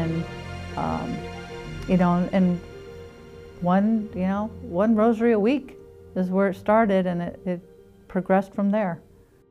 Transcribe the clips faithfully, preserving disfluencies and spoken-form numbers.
and um, you know, and one, you know, one rosary a week is where it started, and it, it progressed from there.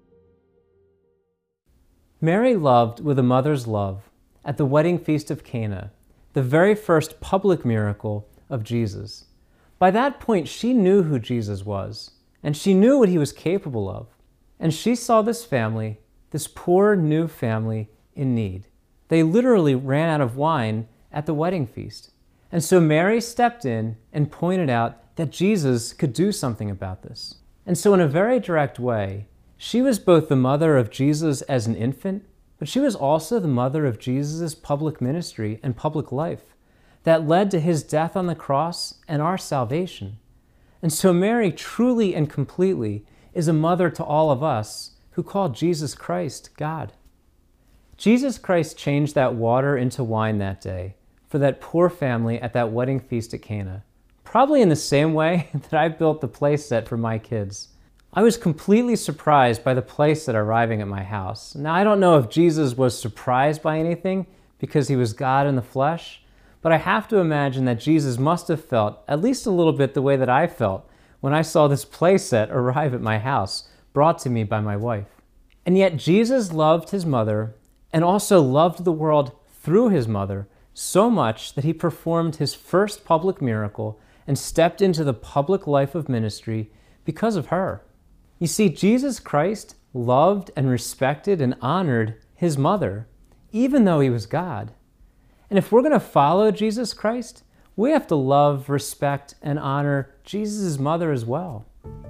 Mary loved with a mother's love at the wedding feast of Cana, the very first public miracle of Jesus. By that point, she knew who Jesus was, and she knew what he was capable of. And she saw this family, this poor new family, in need. They literally ran out of wine at the wedding feast. And so Mary stepped in and pointed out that Jesus could do something about this. And so in a very direct way, she was both the mother of Jesus as an infant, but she was also the mother of Jesus' public ministry and public life that led to his death on the cross and our salvation. And so Mary truly and completely is a mother to all of us who call Jesus Christ God. Jesus Christ changed that water into wine that day for that poor family at that wedding feast at Cana, probably in the same way that I built the play set for my kids. I was completely surprised by the play set arriving at my house. Now, I don't know if Jesus was surprised by anything because he was God in the flesh, but I have to imagine that Jesus must have felt at least a little bit the way that I felt when I saw this play set arrive at my house, brought to me by my wife. And yet Jesus loved his mother and also loved the world through his mother so much that he performed his first public miracle and stepped into the public life of ministry because of her. You see, Jesus Christ loved and respected and honored his mother, even though he was God. And if we're going to follow Jesus Christ, we have to love, respect, and honor Jesus' mother as well.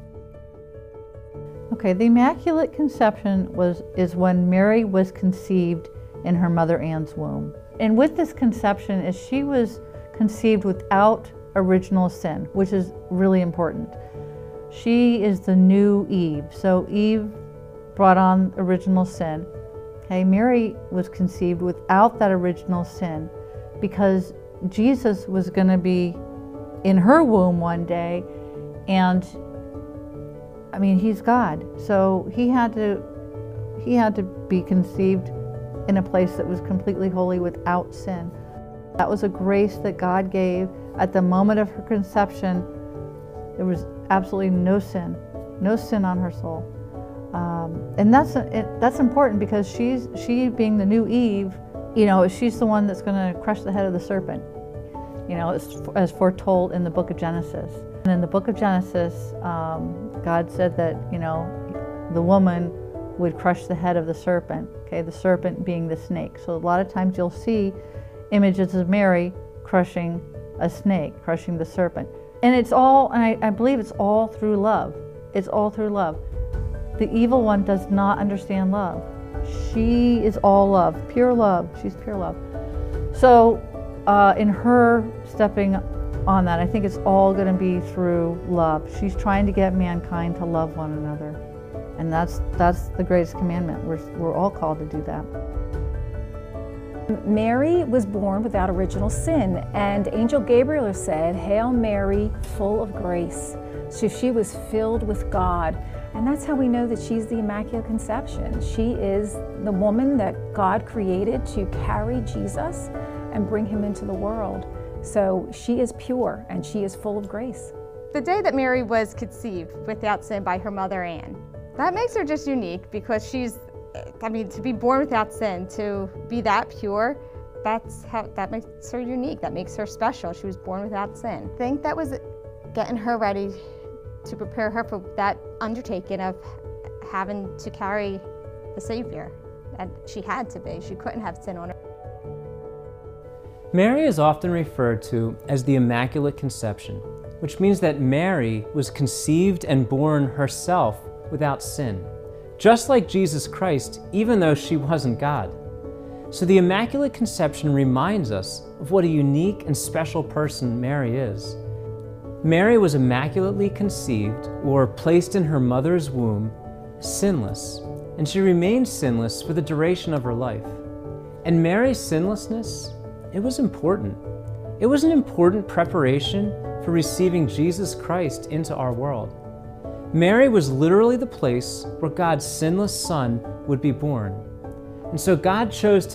Okay, the Immaculate Conception was is when Mary was conceived in her mother Anne's womb. And with this conception is she was conceived without original sin, which is really important. She is the new Eve. So Eve brought on original sin. Okay, Mary was conceived without that original sin because Jesus was going to be in her womb one day, and I mean, he's God. So he had to he had to be conceived in a place that was completely holy without sin. That was a grace that God gave at the moment of her conception. There was absolutely no sin, no sin on her soul. Um, and that's it, that's important because she's she being the new Eve, you know, she's the one that's going to crush the head of the serpent, you know, as, as foretold in the book of Genesis. And in the book of Genesis, um, God said that, you know, the woman would crush the head of the serpent, okay, the serpent being the snake. So a lot of times you'll see images of Mary crushing a snake, crushing the serpent. And it's all, and I, I believe it's all through love. It's all through love. The evil one does not understand love. She is all love, pure love. She's pure love. So uh, in her stepping on that, I think it's all going to be through love. She's trying to get mankind to love one another. And that's, that's the greatest commandment. We're, we're all called to do that. Mary was born without original sin, and Angel Gabriel said, "Hail Mary, full of grace." So she was filled with God. And that's how we know that she's the Immaculate Conception. She is the woman that God created to carry Jesus and bring him into the world. So she is pure and she is full of grace. The day that Mary was conceived without sin by her mother Anne, that makes her just unique because she's, I mean, to be born without sin, to be that pure, that's how, that makes her unique. That makes her special. She was born without sin. I think that was getting her ready to prepare her for that undertaking of having to carry the Savior. And she had to be. She couldn't have sin on her. Mary is often referred to as the Immaculate Conception, which means that Mary was conceived and born herself without sin, just like Jesus Christ, even though she wasn't God. So the Immaculate Conception reminds us of what a unique and special person Mary is. Mary was immaculately conceived, or placed in her mother's womb, sinless, and she remained sinless for the duration of her life. And Mary's sinlessness, it was important. It was an important preparation for receiving Jesus Christ into our world. Mary was literally the place where God's sinless Son would be born. And so God chose to